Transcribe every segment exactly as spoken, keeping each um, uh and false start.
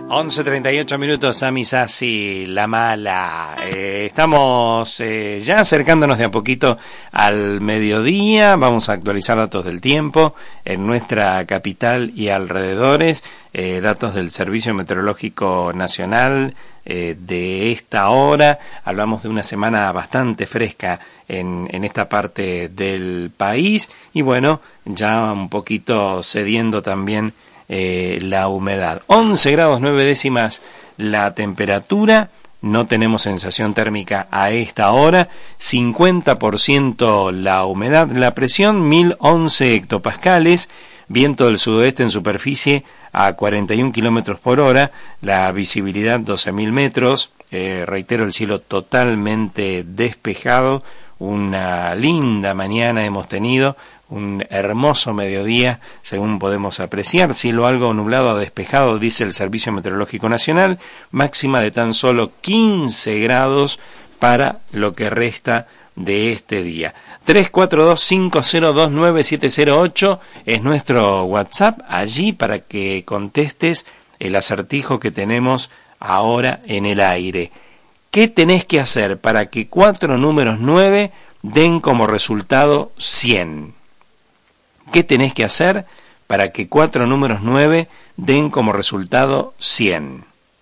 once treinta y ocho minutos, Sami Sassi, La Mala. Eh, estamos eh, ya acercándonos de a poquito al mediodía. Vamos a actualizar datos del tiempo en nuestra capital y alrededores. Eh, datos del Servicio Meteorológico Nacional eh, de esta hora. Hablamos de una semana bastante fresca en, en esta parte del país. Y bueno, ya un poquito cediendo también Eh, la humedad. once grados nueve décimas la temperatura, no tenemos sensación térmica a esta hora, cincuenta por ciento la humedad, la presión mil once hectopascales, viento del sudoeste en superficie a cuarenta y un kilómetros por hora, la visibilidad doce mil metros, eh, reitero, el cielo totalmente despejado, una linda mañana hemos tenido, un hermoso mediodía, según podemos apreciar, cielo algo nublado a despejado, dice el Servicio Meteorológico Nacional, máxima de tan solo quince grados para lo que resta de este día. tres cuatro dos cinco cero dos nueve siete cero ocho es nuestro WhatsApp, allí para que contestes el acertijo que tenemos ahora en el aire. ¿Qué tenés que hacer para que cuatro números nueve den como resultado cien? ¿Qué tenés que hacer para que cuatro números nueve den como resultado cien?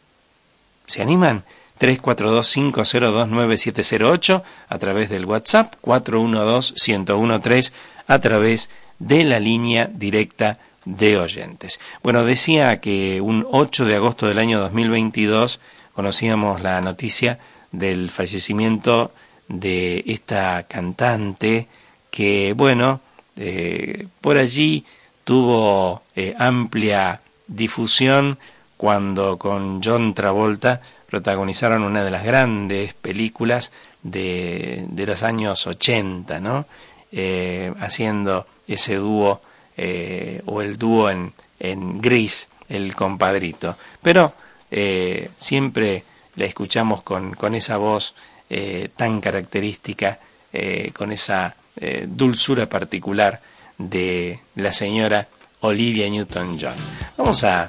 ¿Se animan? tres cuatro dos cinco cero dos nueve siete cero ocho a través del WhatsApp, cuatro uno dos uno cero uno tres a través de la línea directa de oyentes. Bueno, decía que un ocho de agosto del año dos mil veintidós conocíamos la noticia del fallecimiento de esta cantante que, bueno, Eh, por allí tuvo eh, amplia difusión cuando con John Travolta protagonizaron una de las grandes películas de, de los años ochenta, ¿no? Eh, haciendo ese dúo eh, o el dúo en, en Gris, el compadrito. Pero eh, siempre la escuchamos con, con esa voz eh, tan característica, eh, con esa Eh, dulzura particular de la señora Olivia Newton-John. Vamos a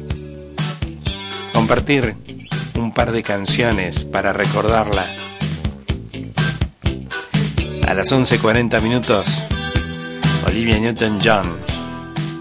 compartir un par de canciones para recordarla. A las once cuarenta minutos, Olivia Newton-John.